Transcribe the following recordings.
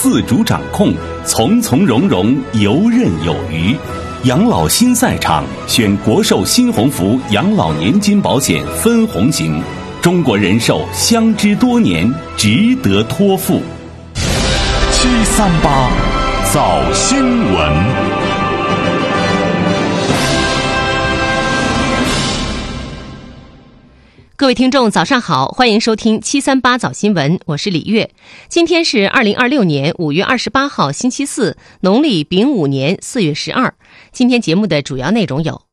自主掌控，从从容容，游刃有余。养老新赛场，选国寿新鸿福养老年金保险分红型，中国人寿相知多年，值得托付。 738早新闻。 各位听众早上好，欢迎收听738早新闻，我是李月。今天是2026年5月28号星期四，农历丙午年4月12。今天节目的主要内容有：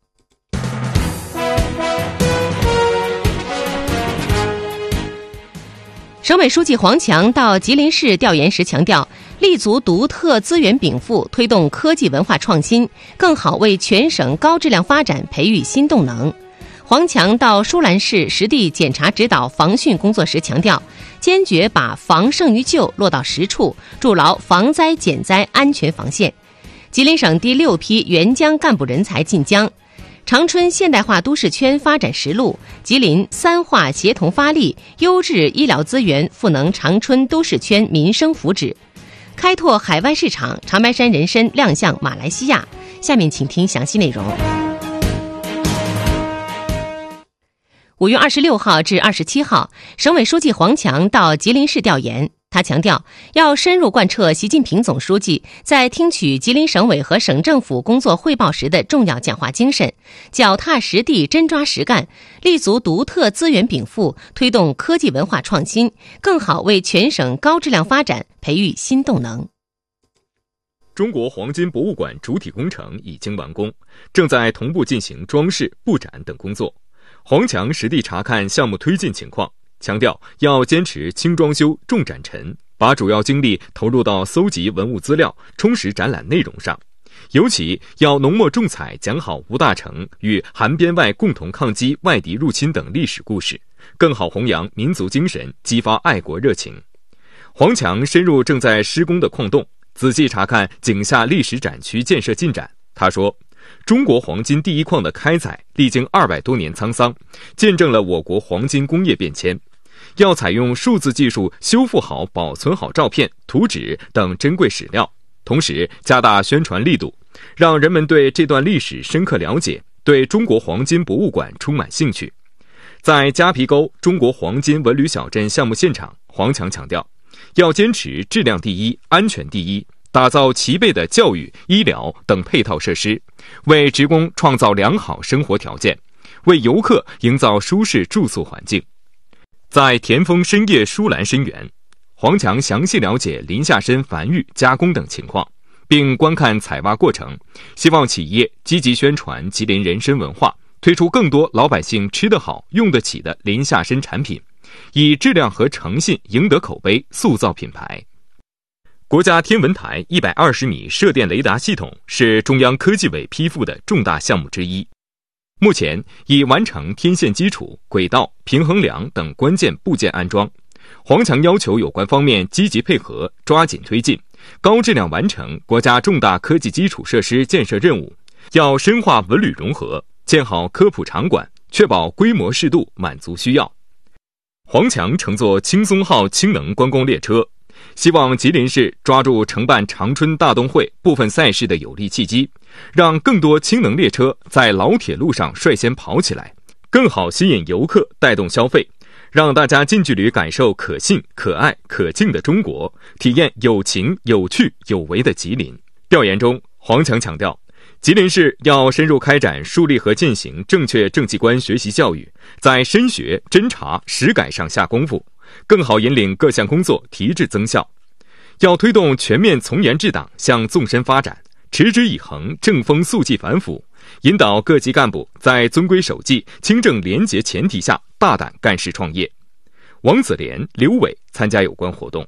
省委书记黄强到吉林市调研时强调，立足独特资源禀赋，推动科技文化创新，更好为全省高质量发展培育新动能。黄强到舒兰市实地检查指导防汛工作时强调，坚决把防胜于救落到实处，筑牢防灾减灾安全防线。吉林省第6批援疆干部人才进疆。长春现代化都市圈发展实录，吉林3化协同发力，优质医疗资源赋能长春都市圈民生福祉。开拓海外市场，长白山人参亮相马来西亚。下面请听详细内容。5月26号至27号，省委书记黄强到吉林市调研。他强调，要深入贯彻习近平总书记在听取吉林省委和省政府工作汇报时的重要讲话精神，脚踏实地，真抓实干，立足独特资源禀赋，推动科技文化创新，更好为全省高质量发展培育新动能。 中国黄金博物馆主体工程已经完工，正在同步进行装饰、布展等工作。黄强实地查看项目推进情况，强调要坚持轻装修重展陈，把主要精力投入到搜集文物资料、充实展览内容上，尤其要浓墨重彩讲好吴大成与韩边外共同抗击外敌入侵等历史故事，更好弘扬民族精神，激发爱国热情。黄强深入正在施工的矿洞，仔细查看井下历史展区建设进展。他说，中国黄金第一矿的开采历经200多年沧桑，见证了我国黄金工业变迁。要采用数字技术修复好、保存好照片、图纸等珍贵史料，同时加大宣传力度，让人们对这段历史深刻了解，对中国黄金博物馆充满兴趣。在夹皮沟中国黄金文旅小镇项目现场，黄强强调，要坚持质量第一、安全第一，打造齐备的教育、医疗等配套设施，为职工创造良好生活条件，为游客营造舒适住宿环境。在田丰深业舒兰参园，黄强详细了解林下参繁育、加工等情况，并观看采挖过程，希望企业积极宣传吉林人参文化，推出更多老百姓吃得好、用得起的林下参产品，以质量和诚信赢得口碑，塑造品牌。国家天文台120米射电雷达系统是中央科技委批复的重大项目之一，目前已完成天线基础、轨道、平衡梁等关键部件安装。黄强要求有关方面积极配合，抓紧推进，高质量完成国家重大科技基础设施建设任务，要深化文旅融合，建好科普场馆，确保规模适度，满足需要。黄强乘坐青松号氢能观光列车，希望吉林市抓住承办长春大冬会部分赛事的有利契机，让更多氢能列车在老铁路上率先跑起来，更好吸引游客，带动消费，让大家近距离感受可信、可爱、可敬的中国，体验有情、有趣、有为的吉林。调研中，黄强强调，吉林市要深入开展树立和践行正确政绩观学习教育，在深学、侦查、实改上下功夫，更好引领各项工作提质增效。要推动全面从严治党向纵深发展，持之以恒，正风肃纪反腐，引导各级干部在遵规守纪、清正廉洁前提下大胆干事创业。王子莲、刘伟参加有关活动。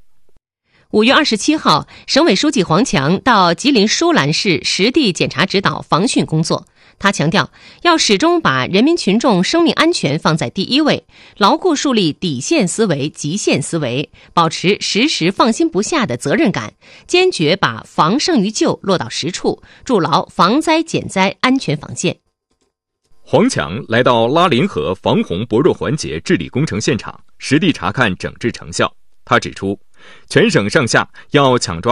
5月27号，省委书记黄强到吉林舒兰市实地检查指导防汛工作。他强调，要始终把人民群众生命安全放在第一位，牢固树立底线思维、极限思维，保持时时放心不下的责任感，坚决把防胜于救落到实处，筑牢防灾减灾安全防线。 黄强来到拉林河防洪薄弱环节治理工程现场，实地查看整治成效。他指出，全省上下要抢抓